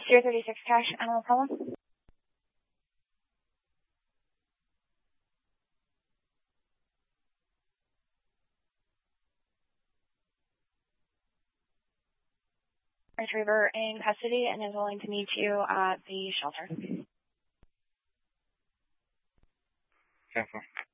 036 cash, animal problem. Retriever in custody and is willing to meet you at the shelter. 10-4.